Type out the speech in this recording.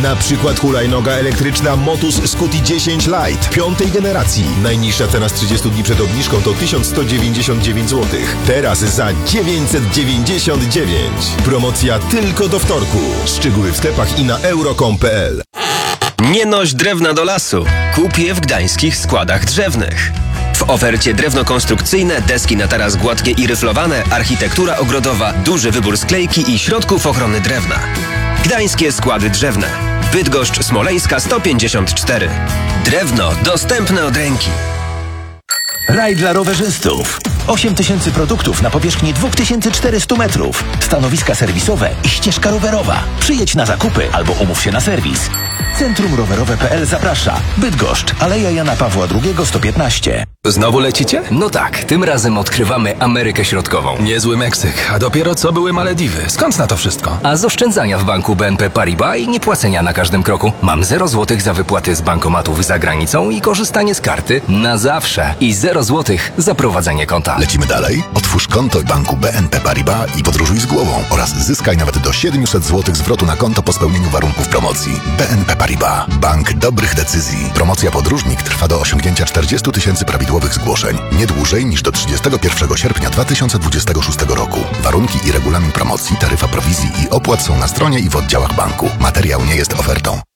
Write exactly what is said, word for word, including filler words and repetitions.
Na przykład hulajnoga elektryczna Motus Scuti dziesięć Lite piątej generacji. Najniższa cena z trzydziestu dni przed obniżką to tysiąc sto dziewięćdziesiąt dziewięć złotych. Teraz za dziewięćset dziewięćdziesiąt dziewięć. Promocja tylko do wtorku. Szczegóły w sklepach i na euro kropka com kropka p l. Nie noś drewna do lasu. Kup je w gdańskich składach drzewnych. W ofercie drewno konstrukcyjne, deski na taras gładkie i ryflowane, architektura ogrodowa, duży wybór sklejki i środków ochrony drewna. Gdańskie składy drzewne. Bydgoszcz Smoleńska sto pięćdziesiąt cztery. Drewno dostępne od ręki. Raj dla rowerzystów. osiem tysięcy produktów na powierzchni dwa tysiące czterysta metrów. Stanowiska serwisowe i ścieżka rowerowa. Przyjedź na zakupy albo umów się na serwis. Centrum Rowerowe kropka p l zaprasza. Bydgoszcz, Aleja Jana Pawła drugiego sto piętnaście. Znowu lecicie? No tak, tym razem odkrywamy Amerykę Środkową. Niezły Meksyk, a dopiero co były Malediwy. Skąd na to wszystko? A z oszczędzania w banku B N P Paribas i niepłacenia na każdym kroku. Mam zero złotych za wypłaty z bankomatów za granicą i korzystanie z karty na zawsze. I zero złotych za prowadzenie konta. Lecimy dalej? Otwórz konto w banku B N P Paribas i podróżuj z głową oraz zyskaj nawet do siedemset złotych zwrotu na konto po spełnieniu warunków promocji. B N P Paribas. Bank dobrych decyzji. Promocja podróżnik trwa do osiągnięcia czterdziestu tysięcy prawidłowych zgłoszeń. Nie dłużej niż do trzydziestego pierwszego sierpnia dwa tysiące dwudziestego szóstego roku. Warunki i regulamin promocji, taryfa prowizji i opłat są na stronie i w oddziałach banku. Materiał nie jest ofertą.